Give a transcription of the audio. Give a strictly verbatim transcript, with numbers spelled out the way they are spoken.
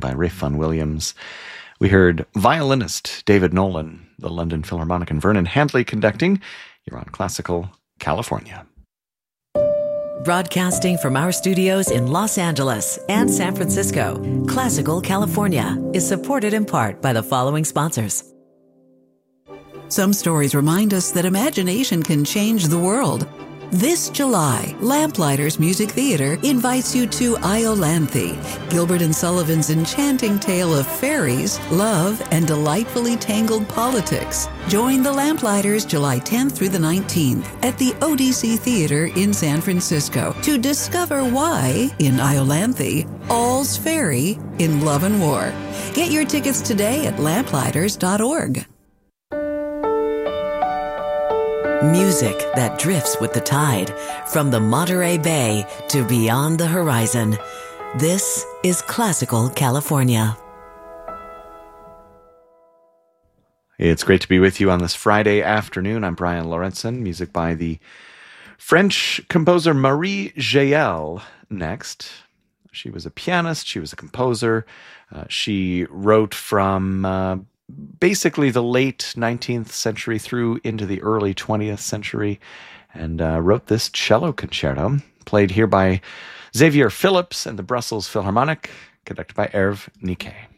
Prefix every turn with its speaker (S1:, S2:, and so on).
S1: by Ralph Vaughan Williams. We heard violinist David Nolan, the London Philharmonic, and Vernon Handley conducting. You're on Classical California.
S2: Broadcasting from our studios in Los Angeles and San Francisco, Classical California is supported in part by the following sponsors.
S3: Some stories remind us that imagination can change the world. This July, Lamplighters Music Theater invites you to Iolanthe, Gilbert and Sullivan's enchanting tale of fairies, love, and delightfully tangled politics. Join the Lamplighters July tenth through the nineteenth at the O D C Theater in San Francisco to discover why, in Iolanthe, all's fairy in love and war. Get your tickets today at lamplighters dot org.
S2: Music that drifts with the tide, from the Monterey Bay to beyond the horizon. This is Classical California.
S1: It's great to be with you on this Friday afternoon. I'm Brian Lorentzen. Music by the French composer Marie Jael next. She was a pianist. She was a composer. Uh, she wrote from uh, basically the late nineteenth century through into the early twentieth century, and uh, wrote this cello concerto, played here by Xavier Phillips and the Brussels Philharmonic, conducted by Hervé Niquet.